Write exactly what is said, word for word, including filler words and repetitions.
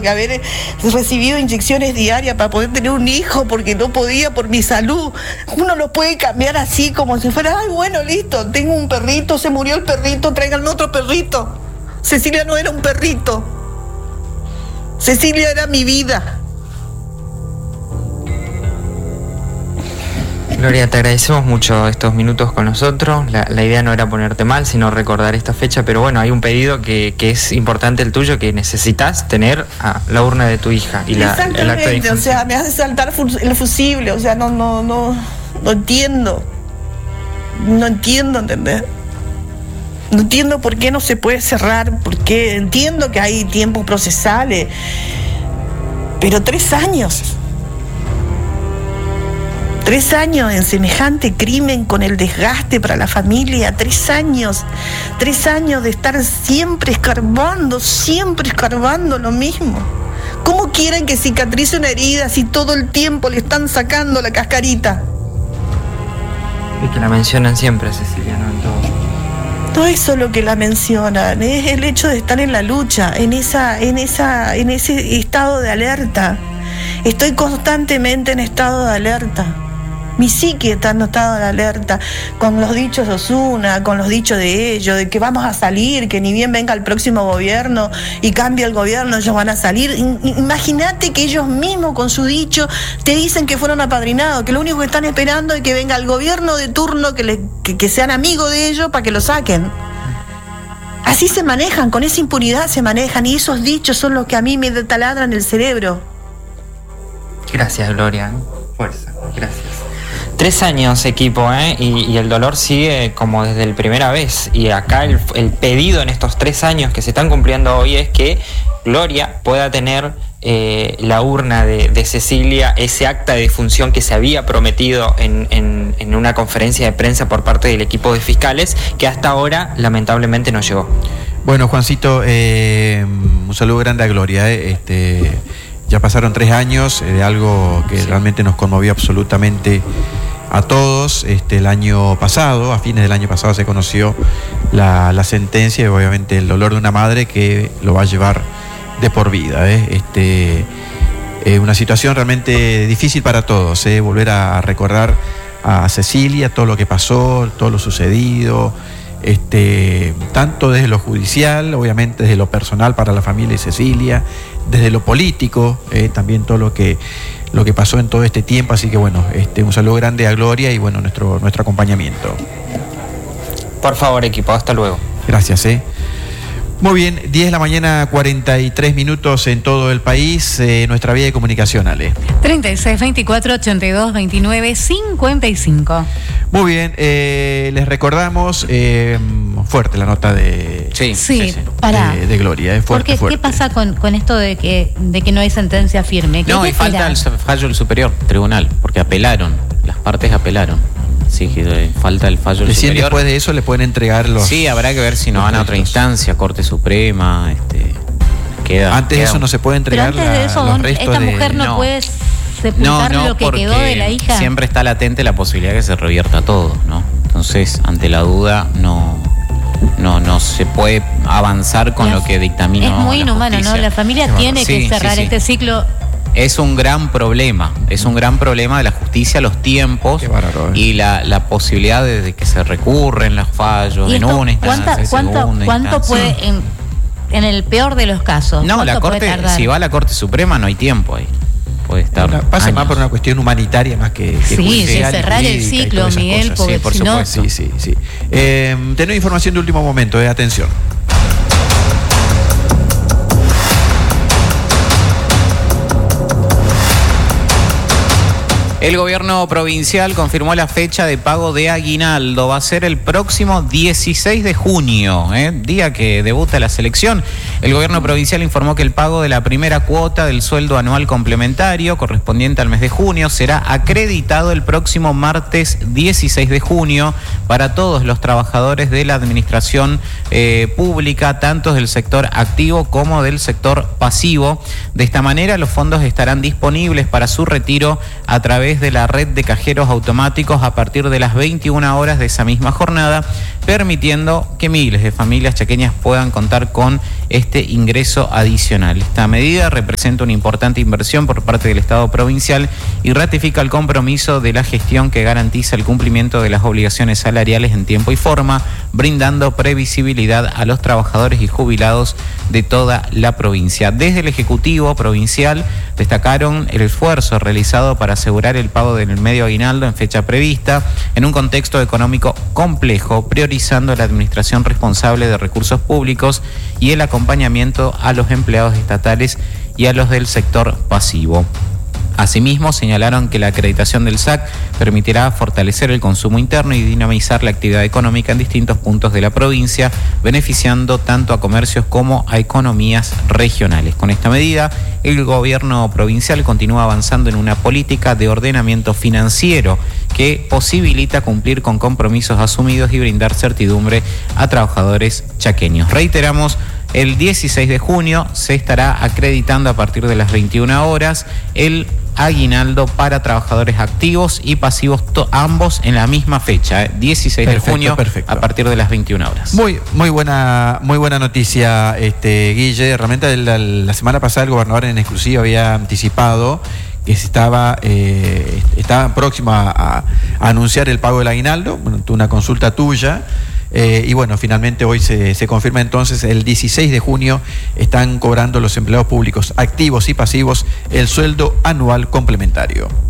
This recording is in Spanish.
que haber recibido inyecciones diarias para poder tener un hijo, porque no podía por mi salud. Uno lo puede cambiar así, como si fuera, ay, bueno, listo, tengo un perrito, se murió el perrito, tráiganme otro perrito. Cecilia no era un perrito. Cecilia era mi vida. Gloria, te agradecemos mucho estos minutos con nosotros. La, la idea no era ponerte mal, sino recordar esta fecha, pero bueno, hay un pedido que, que es importante el tuyo, que necesitas tener a la urna de tu hija y la, el acta de o sea, me hace saltar el fusible, o sea, no, no, no, no entiendo. No entiendo, ¿entendés? No entiendo por qué no se puede cerrar, porque entiendo que hay tiempos procesales, pero tres años. Tres años en semejante crimen, con el desgaste para la familia, tres años, tres años de estar siempre escarbando, siempre escarbando lo mismo. ¿Cómo quieren que cicatrice una herida si todo el tiempo le están sacando la cascarita? Es que la mencionan siempre, Cecilia, ¿no? En todo. No es solo que la mencionan, es el hecho de estar en la lucha, en esa, en esa, en ese estado de alerta. Estoy constantemente en estado de alerta. Mi psique está en estado de alerta, con los dichos de Osuna, con los dichos de ellos, de que vamos a salir, que ni bien venga el próximo gobierno y cambie el gobierno, ellos van a salir. Imagínate que ellos mismos con su dicho te dicen que fueron apadrinados, que lo único que están esperando es que venga el gobierno de turno, que, le, que, que sean amigos de ellos para que lo saquen. Así se manejan, con esa impunidad se manejan, y esos dichos son los que a mí me taladran el cerebro. Gracias, Gloria. Fuerza, gracias. Tres años, equipo, ¿eh? y, y el dolor sigue como desde la primera vez. Y acá el, el pedido en estos tres años que se están cumpliendo hoy es que Gloria pueda tener eh, la urna de, de Cecilia, ese acta de defunción que se había prometido en, en, en una conferencia de prensa por parte del equipo de fiscales, que hasta ahora lamentablemente no llegó. Bueno, Juancito, eh, un saludo grande a Gloria. Eh, este, ya pasaron tres años de eh, algo que sí. realmente nos conmovió absolutamente a todos. Este, el año pasado, a fines del año pasado, se conoció la, la sentencia y obviamente el dolor de una madre que lo va a llevar de por vida. ¿eh? Este, eh, una situación realmente difícil para todos, ¿eh? volver a recordar a Cecilia, todo lo que pasó, todo lo sucedido, este, tanto desde lo judicial, obviamente desde lo personal para la familia de Cecilia, desde lo político, eh, también todo lo que lo que pasó en todo este tiempo. Así que bueno, este, un saludo grande a Gloria y bueno, nuestro, nuestro acompañamiento. Por favor, equipo, hasta luego. Gracias, eh. Muy bien, diez de la mañana, cuarenta y tres minutos en todo el país. Eh, nuestra vía de comunicación, Ale. treinta y seis, veinticuatro, ochenta y dos, veintinueve, cincuenta y cinco. Muy bien, eh, les recordamos, eh, fuerte la nota de, sí, sí, sí, sí. Para. de, de Gloria. Eh, fuerte, Porque, fuerte. ¿qué pasa con, con esto de que, de que no hay sentencia firme? No, y falta el fallo del superior tribunal, porque apelaron, las partes apelaron. Sí, que falta el fallo del Recién superior. Después de eso le pueden entregar los... Sí, habrá que ver si no van a otra instancia, Corte Suprema, este, queda... Antes de eso no se puede entregar. Pero antes de eso, la, los restos esta mujer de... no, no puede sepultar no, no, lo que quedó de la hija. Siempre está latente la posibilidad de que se revierta todo, ¿no? Entonces, ante la duda, no... No, no se puede avanzar con lo que dictaminó. Es muy inhumano, ¿no? La familia tiene sí, que cerrar sí, sí. este ciclo. Es un gran problema, es un gran problema de la justicia, los tiempos bárbaro, ¿eh? y la, la posibilidad de, de que se recurren los fallos en una instancia, ¿cuánto, segunda ¿cuánto instancia. puede, en, en el peor de los casos? No, la Corte, si va a la Corte Suprema no hay tiempo ahí. Puede estar una, pasa años. más por una cuestión humanitaria más que, que sí, judicial, sí, cerrar el ciclo, Miguel, porque sí, por si supuesto. no... Sí, sí, sí. Eh, tenemos información de último momento, eh, atención. El gobierno provincial confirmó la fecha de pago de aguinaldo. Va a ser el próximo dieciséis de junio, ¿eh? día que debuta la selección. El gobierno provincial informó que el pago de la primera cuota del sueldo anual complementario correspondiente al mes de junio será acreditado el próximo martes dieciséis de junio para todos los trabajadores de la administración eh, pública, tanto del sector activo como del sector pasivo. De esta manera, los fondos estarán disponibles para su retiro a través de la red de cajeros automáticos a partir de las veintiuna horas de esa misma jornada, permitiendo que miles de familias chaqueñas puedan contar con este este ingreso adicional. Esta medida representa una importante inversión por parte del Estado provincial y ratifica el compromiso de la gestión que garantiza el cumplimiento de las obligaciones salariales en tiempo y forma, brindando previsibilidad a los trabajadores y jubilados de toda la provincia. Desde el Ejecutivo provincial destacaron el esfuerzo realizado para asegurar el pago del medio aguinaldo en fecha prevista, en un contexto económico complejo, priorizando la administración responsable de recursos públicos y el acompañamiento a los empleados estatales y a los del sector pasivo. Asimismo, señalaron que la acreditación del S A C permitirá fortalecer el consumo interno y dinamizar la actividad económica en distintos puntos de la provincia, beneficiando tanto a comercios como a economías regionales. Con esta medida, el gobierno provincial continúa avanzando en una política de ordenamiento financiero que posibilita cumplir con compromisos asumidos y brindar certidumbre a trabajadores chaqueños. Reiteramos, el dieciséis de junio se estará acreditando a partir de las veintiuna horas el aguinaldo para trabajadores activos y pasivos, to- ambos en la misma fecha, ¿eh? dieciséis Perfecto, de junio perfecto. a partir de las veintiuna horas. Muy, muy buena, muy buena noticia, este, Guille. Realmente la, la semana pasada el gobernador en exclusiva había anticipado que se estaba, eh, estaba próximo a, a, a anunciar el pago del aguinaldo. Bueno, tuvo una consulta tuya. Eh, y bueno, finalmente hoy se, se confirma entonces, el dieciséis de junio están cobrando los empleados públicos activos y pasivos el sueldo anual complementario.